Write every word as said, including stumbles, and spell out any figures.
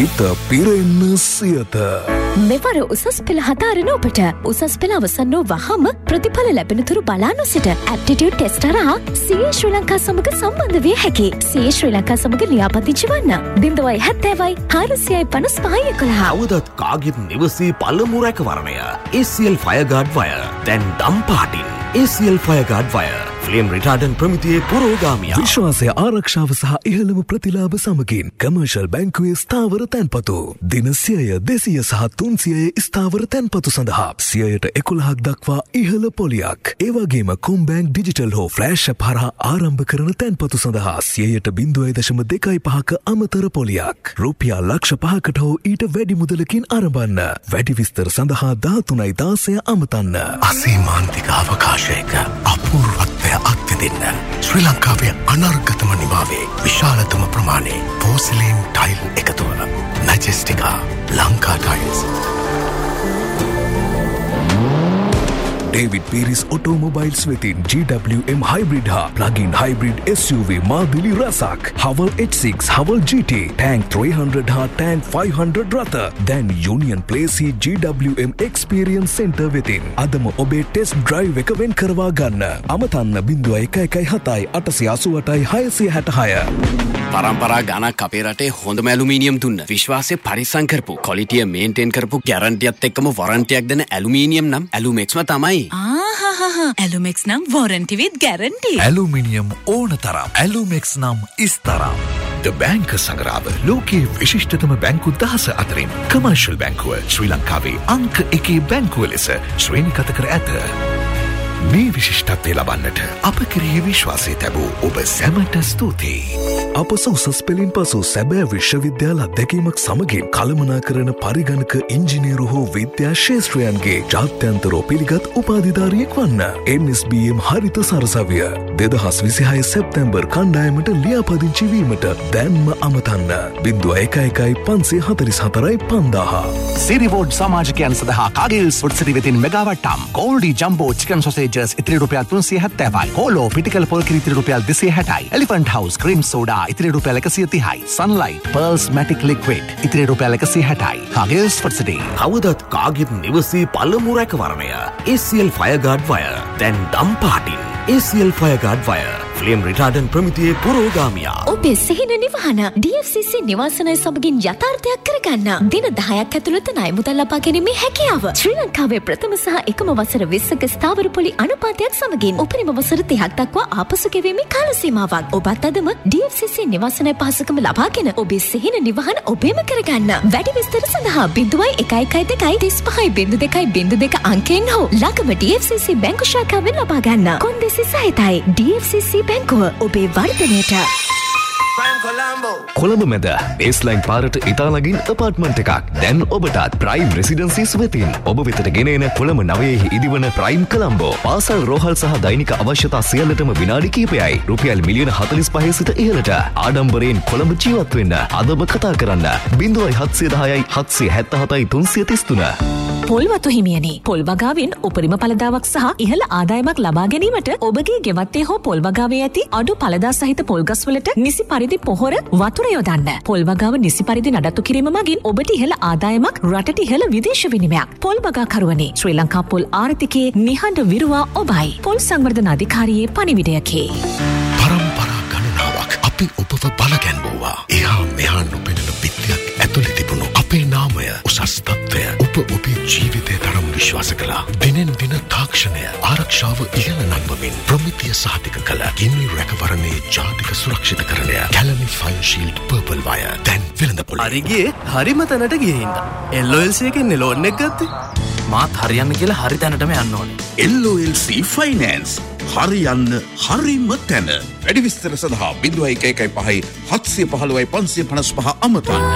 හිත පිරෙන්න සියත. මෙවර උසස් පෙළ හදාරන ඔබට උසස් පෙළ අවසන් වූ වහම ප්‍රතිඵල ලැබෙනතුරු බලා නොසිට ඇප්ටිටියුඩ් ටෙස්ට් හරහා සී ඒ ශ්‍රී ලංකා සමග සම්බන්ධ විය හැකි. සී ඒ ශ්‍රී ලංකා සමග ලියාපදිංචි වන්න ඩින්දවයි හැත්තෑවයි හාරසියයි පනස් පහයි එකොළහ. අවදත් කාගෙත් නිවසේ පළමු රැකවරණය ඒ සී එල් ෆයර්ගාඩ් වයර් දැන් දම් පාටින්. ඒ සී එල් ෆයර්ගාඩ් වයර් ෆ්ලේම් රිටාඩන්ට් ප්‍රමිතියේ පුරෝගාමියා. විශ්වාසය, ආරක්ෂාව සහ ඉහළම ප්‍රතිලාභ සමගින් කමර්ෂල් බැංකුවේ ස්ථාවර තැන්පතු දින සියය, දෙසිය සහ තුන්සියයේ ස්ථාවර තැන්පතු සඳහා සියයට එකොළහක් දක්වා ඉහළ පොලියක්. ඒ වගේම කොම්බැංක් ඩිජිටල් හෝ ෆ්ලෑෂ් ඇප් හරහා ආරම්භ කරන තැන්පතු සඳහා සියයට බිංදුවයි දශම දෙකයි පහක අමතර පොලියක්. රුපියල් ලක්ෂ පහකට හෝ ඊට වැඩි මුදලකින් ආරම්භන්න. වැඩි විස්තර සඳහා දහතුනයි දාසය අමතන්න. අසීමාන්තික අවකාශයක අපූර්වත්වය අත්විඳින්න. ශ්‍රී ලංකාවේ අනර්ගතම නිමාවේ විශාලතම ප්‍රමාණයේ පෝසිලීන් tile එකතුව මැජෙස්ටිකා Lanka tiles. David Peiris ඔටෝමොබයිල්ස් වෙතින් ජී ඩබ්ලිව් එම් හයිබ්‍රිඩ් හා ප්ලගින් හයිබ්‍රිඩ් එස් යූ වී මාදිලි රසක්, හවල් එච් සික්ස්, හවල් ජී ටී, ටැන්ක් ත්‍රීහන්ඩ්‍රඩ් හා ටැන්ක් ෆයිව්හන්ඩ්‍රඩ් රථ දැන් යුනියන් ප්ලේසී ජී ඩබ්ලිව් එම් එක්ස්පීරියන්ස් සෙන්ටර් වෙතින් අදම ඔබේ ටෙස්ට් ඩ්‍රයිව් එක වෙන් කරවා ගන්න. අමතන්න බිංදුව එක එකයි හතයි අටසිය අසූ අටයි හයසිය හැටහය. පරම්පරා ගානක් අපේ රටේ හොඳම ඇලුමීනියම් දුන්න විශ්වාසය පරිස්සම් කරපු කොලිටිය මේන්ටේන් කරපු ගැරන්ටියත් එක්කම වොරන්ටියක් දෙන ඇලුමීනියම් නම් ඇලුමෙක්ස්ම තමයි. ආහාහා ඇලුමෙක්ස් නම් වොරන්ටි විත් ගැරන්ටි. ඇලුමිනියම් ඕන තරම්, ඇලුමෙක්ස් නම් ඉස්තරම්. ද බැංක සංග්‍රාව ලෝකයේ විශිෂ්ටතම බැංකු දහස අතරින් කමර්ෂල් බැංකුව ශ්‍රී ලංකාවේ අංක එකේ බැංකුව ලෙස ශ්‍රේණිගත කර ඇත. මේ විශිෂ්ටත්වය ලබන්නට අප කෙරෙහි විශ්වාසය තැබූ ඔබ සැමට ස්තුතියි. අප උසස් පෙළින් පසු සැබෑ විශ්වවිද්‍යාල අත්දැකීමක් සමගින් කළමනාකරන පරිගණක ඉංජිනේරු හෝ විද්‍යා ශේෂ්ත්‍රයන්ගේ ජාත්‍යන්තරෝ පිළිගත් උපාධිධාරියෙක් වන්න. එන් එස් බී එම් හරිත සරසවිය දෙදහස් විසිහය සැප්තැම්බර් කණ්ඩායමට ලියාපදිංචි වීමට දැන්ම අමතන්න. බිංදුව එක එකයි පන්සිය හතළිස් හතරයි පන්දාහ. සිරිවෝඩ් සමාජිකයන් සඳහා කාගෙල්ස් ෆුඩ් සිටි වෙතින් මෙගාවට්ටම් ගෝල්ඩි ජම්බෝ චිකන් සොසේජස් ඉතිරි රුපියල් තුන්සිය හැත්තෑවයි. හෝලෝ පිටිකල් පොල් කිරි ඉතිරි රුපියල් දෙසිය හැටයි. එලිෆන්ට් හවුස් ක්‍රීම් සෝඩා ඉතිරි රුපියල් එකසිය තිහයි. සන්ලයිට් පර්ල්ස් මැටික් ලික්විඩ් ඉතිරි රුපියල් එකසිය හැටයි. කාගෙල්ස් ෆුඩ් සිටි. කවදත් කාගෙත් නිවසේ පළමු රැකවරණය ඒ සී එල් ෆයර්ගාඩ් වයර් දැන් දම් පාටින්. ඒ සී එල් ෆයර්ගාඩ් වයර් ෆ්ලේම් රිටාඩන්ට් ප්‍රමිතියේ පුරෝගාමියා. ඔබේ සිහින නිවහන ඩී එෆ් සී සී නිවාසනය සමගින් යථාර්ථයක් කරගන්න. දින දහයක් ඇතුළත ණය මුදල් ලබා ගැනීමේ හැකියාව. ශ්‍රී ලංකාවේ ප්‍රථම සහ එකම වසර විස්සක ස්ථාවර පොලි අනුපාතයක් සමගින් උපරිම වසර තිහක් දක්වා ආපසු ගෙවීමේ කාල සීමාවක්. ඔබත් අදම ඩී එෆ් සී සී නිවාසනය පහසුකම ලබාගෙන ඔබේ සිහින නිවහන ඔබේම කරගන්න. වැඩි විස්තර සඳහා බිංදුවයි එකයි එකයි දෙකයි තිස් පහයි බිංදු දෙකයි බිංදු දෙක අංකයෙන් හෝ ළඟම ඩී එෆ් සී සී බැංකු ශාඛාවෙන් ලබා ගන්න. කොන්දේසි සහිතයි ඩී එෆ් සී සී බැංකුව ඔබේ වර්ධනයට. කොළඹ මැද බේස්ලයින් පාරට ඉතාලගින් අපාර්ට්මන්ට් එකක් දැන් ඔබටත් ප්‍රයිම් රෙසිඩන්සිස් වෙතින් ඔබ වෙතට ගෙනෙන කොළඹ නවයෙහි ඉදිවන ප්‍රයිම් කොළඹෝ. පාසල් රෝහල් සහ දෛනික අවශ්‍යතා සියල්ලටම විනාඩි කිහිපයයි රුපියල් මිලියන හතළිස් පහේ සිට ඉහළට ආඩම්බරයෙන් කොළඹ ජීවත් වෙන්න අදම කතා කරන්න. බිංදුවයි හත්සිය දහයයි හත්සිය හැත්තහතයි තුන්සිය තිස් තුන. පොල්වතු හිමියනි, පොල් වගාවෙන් උපරිම පළදාවක් සහ ඉහළ ආදායමක් ලබා ගැනීමට ඔබගේ ගෙවත්තේ හෝ පොල් වගාවේ ඇති අඩු පළදා සහිත පොල්ගස්වලට නිසි පරිදි පොහොර වතුර යොදන්න. පොල් වගාව නිසි පරිදි නඩත්තු කිරීම මගින් ඔබට ඉහළ ආදායමක්, රටට ඉහළ විදේශ විනිමයක්. පොල් වගාකරුවනි, ශ්‍රී ලංකා පොල් ආර්ථිකයේ නිහඬ විරුවා ඔබයි. පොල් සංවර්ධන අධිකාරියේ පණිවිඩයකි. පරම්පරා ගණනාවක් අපි ඔබව බලගැන්වුවා. එහා මෙහා නොපෙනෙන පිටියක් ඇතුළේ තිබුණු අපේ නාමය උසස් තත්ත්වය ඔබ ඔබේ ජීවිතය තරම් විශ්වාස කළා. දිනෙන් දින තාක්ෂණය ආරක්ෂාව ඉහළ නංවමින් ප්‍රමිතිය සහතික කළ ගිනි රැකවරණයේ ජාතික සුරක්ෂිතකරණය Kelani fine shield purple wire දැන් වෙළඳපොළ. හරිගේ හරිම තැනට ගියේ හින්දා එල් ඔ එල් සී එකෙන් ලෝන් එක ගත්තේ. මාත් හරියන්න කියලා හරි තැනටම යන්න ඕනේ. එල් ඔ එල් සී ෆයිනෑන්ස් හරියන්න හරිම තැන. වැඩි විස්තර සඳහා බිංදුවයි එක එකයි පහයි හත්සිය පහළොවයි පන්සිය පනස් පහ අමතන්න.